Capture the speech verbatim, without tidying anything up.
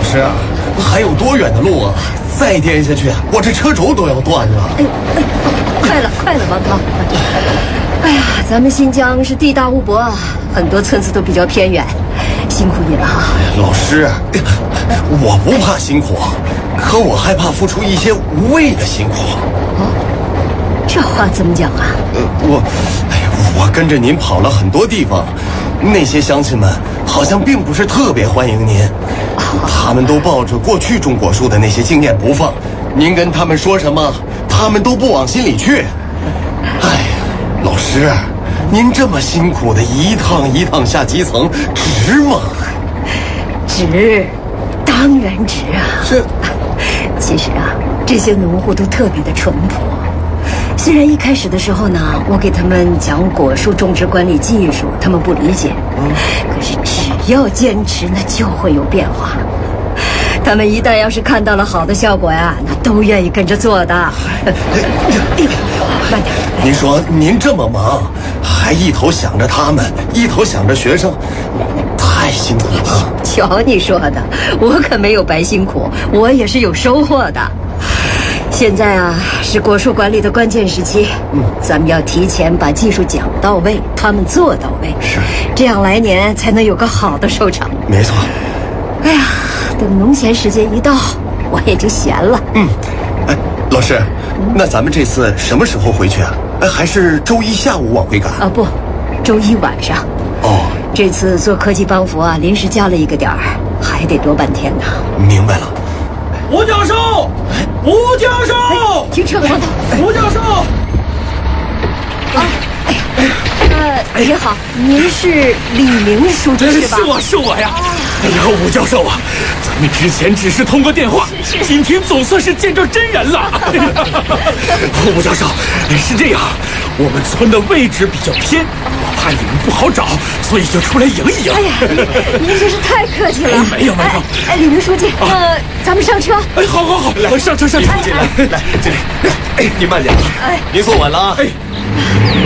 师，还有多远的路啊？再颠下去，我这车轴都要断了。 哎哎，快了快了，王涛。哎呀，咱们新疆是地大物博啊，很多村子都比较偏远，辛苦你了哈。 老师，我不怕辛苦，可我害怕付出一些无谓的辛苦。 哦，这话怎么讲啊？ 呃，我，哎呀，我跟着您跑了很多地方，那些乡亲们好像并不是特别欢迎您，他们都抱着过去种果树的那些经验不放，您跟他们说什么，他们都不往心里去。哎呀，老师，您这么辛苦的一趟一趟下基层，值吗？ 值，当然值啊。 是， 其实啊，这些农户都特别的淳朴。虽然一开始的时候呢，我给他们讲果树种植管理技术，他们不理解，嗯，可是只要坚持，那就会有变化。他们一旦要是看到了好的效果呀，那都愿意跟着做的。哎呦，慢点。 您说您这么忙，还一头想着他们，一头想着学生，太辛苦了。 瞧你说的，我可没有白辛苦，我也是有收获的。现在啊，是果树管理的关键时期，嗯，咱们要提前把技术讲到位，他们做到位， 是， 这样来年才能有个好的收成。 没错。 哎呀，等农闲时间一到，我也就闲了。 嗯，哎，老师，嗯、那咱们这次什么时候回去啊？哎，还是周一下午往回赶？ 啊，不，周一晚上。 哦， 这次做科技帮扶啊，临时加了一个点儿，还得多半天呢。 明白了。 吴教授，吴教授， 哎、停车，王涛， 吴教授。 啊，哎呀，呃，您好，您是李明书记是吧？ 是我，是我呀。哎呀，吴教授啊，咱们之前只是通过电话，今天总算是见着真人了。吴教授，是这样，我们村的位置比较偏，我怕你们不好找，所以就出来迎一迎。 哎呀，您真是太客气了。 哎、没有没有。哎， 哎李明书记，那、呃、咱们上车。 哎，好好好，来上车上车。 来来，这里，哎，您慢点啊。哎，您坐稳了啊。哎。